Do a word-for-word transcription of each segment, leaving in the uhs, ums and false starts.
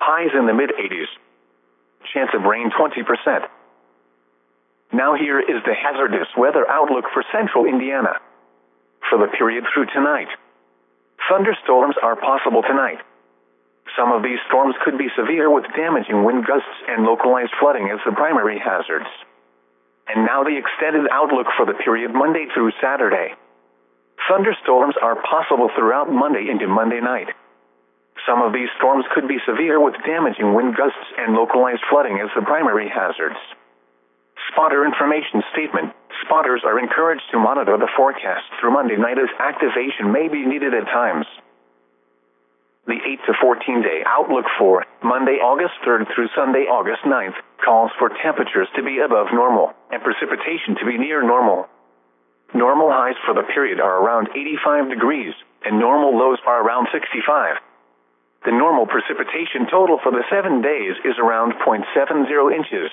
Highs in the mid eighties. Chance of rain twenty percent. Now here is the hazardous weather outlook for central Indiana. For the period through tonight. Thunderstorms are possible tonight. Some of these storms could be severe with damaging wind gusts and localized flooding as the primary hazards. And now the extended outlook for the period Monday through Saturday. Thunderstorms are possible throughout Monday into Monday night. Some of these storms could be severe with damaging wind gusts and localized flooding as the primary hazards. Spotter information statement. Spotters are encouraged to monitor the forecast through Monday night as activation may be needed at times. The eight to fourteen day outlook for Monday, August third through Sunday, August ninth, calls for temperatures to be above normal and precipitation to be near normal. Normal highs for the period are around eighty-five degrees, and normal lows are around sixty-five. The normal precipitation total for the seven days is around zero point seven zero inches.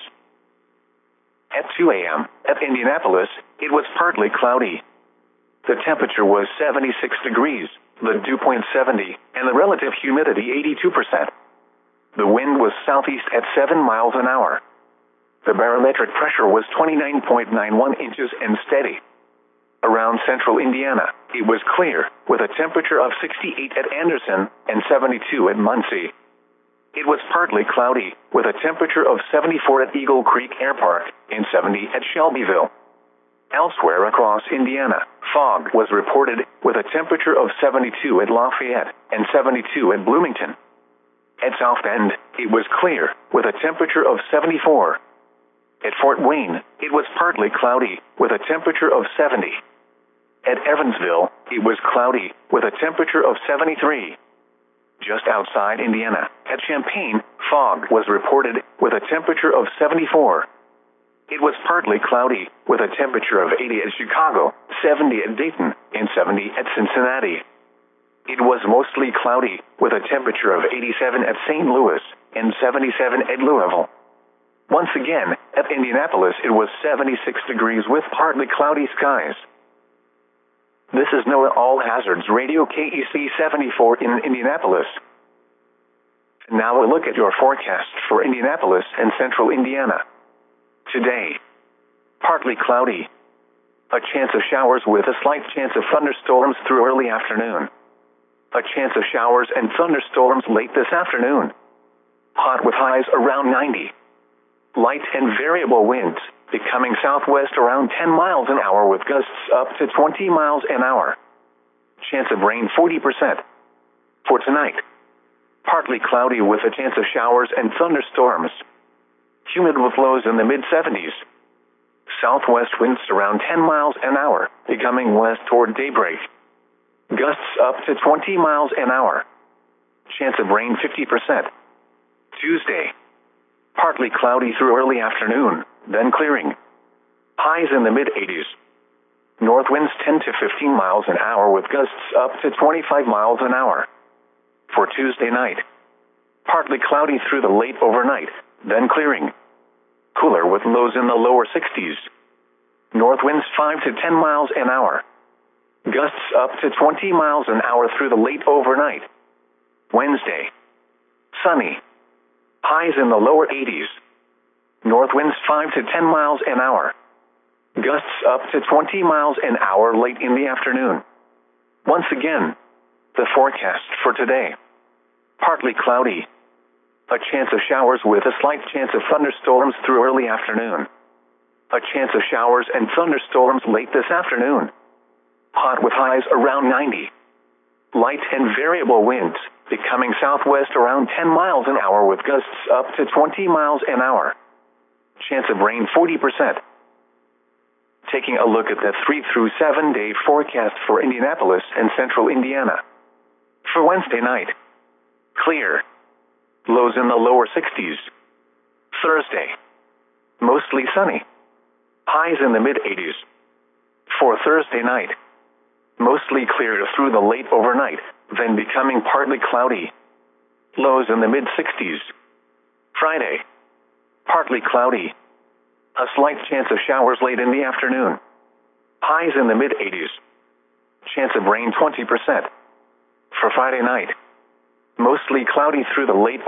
At two a m at Indianapolis, it was partly cloudy. The temperature was seventy-six degrees, the dew point seventy, and the relative humidity eighty-two percent. The wind was southeast at seven miles an hour. The barometric pressure was twenty-nine point nine one inches and steady. Around central Indiana, it was clear, with a temperature of sixty-eight at Anderson and seventy-two at Muncie. It was partly cloudy, with a temperature of seventy-four at Eagle Creek Air Park and seventy at Shelbyville. Elsewhere across Indiana, fog was reported, with a temperature of seventy-two at Lafayette and seventy-two at Bloomington. At South Bend, it was clear, with a temperature of seventy-four. At Fort Wayne, it was partly cloudy, with a temperature of seventy. At Evansville, it was cloudy, with a temperature of seventy-three. Just outside Indiana, at Champaign, fog was reported, with a temperature of seventy-four. It was partly cloudy, with a temperature of eighty at Chicago, seventy at Dayton, and seventy at Cincinnati. It was mostly cloudy, with a temperature of eighty-seven at Saint Louis, and seventy-seven at Louisville. Once again, at Indianapolis it was seventy-six degrees with partly cloudy skies. This is NOAA All Hazards Radio K E C seventy-four in Indianapolis. Now a look at your forecast for Indianapolis and central Indiana. Today, partly cloudy. A chance of showers with a slight chance of thunderstorms through early afternoon. A chance of showers and thunderstorms late this afternoon. Hot with highs around ninety. Light and variable winds, becoming southwest around ten miles an hour with gusts up to twenty miles an hour. Chance of rain forty percent. For tonight, partly cloudy with a chance of showers and thunderstorms. Humid with lows in the mid seventies. Southwest winds around ten miles an hour, becoming west toward daybreak. Gusts up to twenty miles an hour. Chance of rain fifty percent. Tuesday, partly cloudy through early afternoon, then clearing. Highs in the mid eighties. North winds ten to fifteen miles an hour with gusts up to twenty-five miles an hour. For Tuesday night, partly cloudy through the late overnight, then clearing. Cooler with lows in the lower sixties. North winds five to ten miles an hour. Gusts up to twenty miles an hour through the late overnight. Wednesday, sunny. Highs in the lower eighties. North winds five to ten miles an hour. Gusts up to twenty miles an hour late in the afternoon. Once again, the forecast for today. Partly cloudy. A chance of showers with a slight chance of thunderstorms through early afternoon. A chance of showers and thunderstorms late this afternoon. Hot with highs around ninety. Light and variable winds, becoming southwest around ten miles an hour with gusts up to twenty miles an hour. Chance of rain forty percent. Taking a look at the three through seven day forecast for Indianapolis and central Indiana. For Wednesday night, clear. Lows in the lower sixties. Thursday, mostly sunny. Highs in the mid eighties. For Thursday night, mostly clear through the late overnight, then becoming partly cloudy. Lows in the mid sixties. Friday, partly cloudy. A slight chance of showers late in the afternoon. Highs in the mid eighties. Chance of rain twenty percent. For Friday night, mostly cloudy through the late